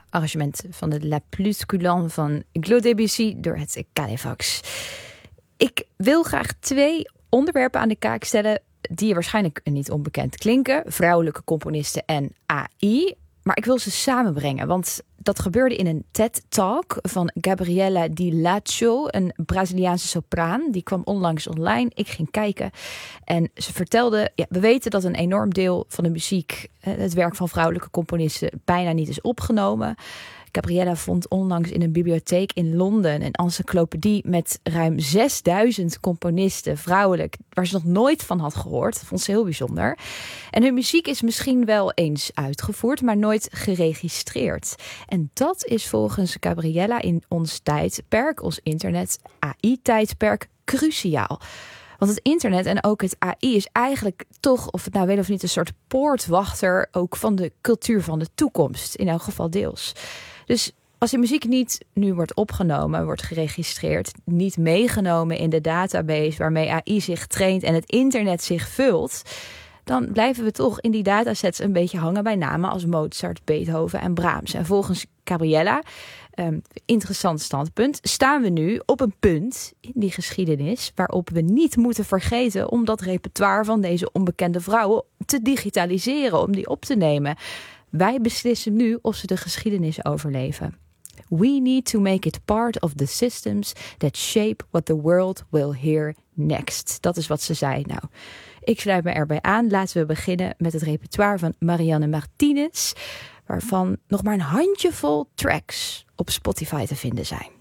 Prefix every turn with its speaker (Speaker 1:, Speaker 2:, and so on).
Speaker 1: arrangement van de La Plus Coulante van Claude Debussy door het Calefax. Ik wil graag 2 onderwerpen aan de kaak stellen die je waarschijnlijk niet onbekend klinken. Vrouwelijke componisten en AI. Maar ik wil ze samenbrengen, want dat gebeurde in een TED-talk van Gabriela Di Laccio, een Braziliaanse sopraan. Die kwam onlangs online. Ik ging kijken en ze vertelde, we weten dat een enorm deel van de muziek, het werk van vrouwelijke componisten, bijna niet is opgenomen. Gabriella vond onlangs in een bibliotheek in Londen een encyclopedie met ruim 6000 componisten, vrouwelijk, waar ze nog nooit van had gehoord. Dat vond ze heel bijzonder. En hun muziek is misschien wel eens uitgevoerd, maar nooit geregistreerd. En dat is volgens Gabriella in ons tijdperk, ons internet, AI-tijdperk, cruciaal. Want het internet en ook het AI is eigenlijk toch, of het nou wel of niet, een soort poortwachter ook van de cultuur van de toekomst. In elk geval deels. Dus als de muziek niet nu wordt opgenomen, wordt geregistreerd, niet meegenomen in de database waarmee AI zich traint en het internet zich vult, dan blijven we toch in die datasets een beetje hangen bij namen als Mozart, Beethoven en Brahms. En volgens Gabriella, interessant standpunt, staan we nu op een punt in die geschiedenis waarop we niet moeten vergeten om dat repertoire van deze onbekende vrouwen te digitaliseren, om die op te nemen. Wij beslissen nu of ze de geschiedenis overleven. We need to make it part of the systems that shape what the world will hear next. Dat is wat ze zei. Nou, ik sluit me erbij aan. Laten we beginnen met het repertoire van Marianne Martinez, waarvan nog maar een handjevol tracks op Spotify te vinden zijn.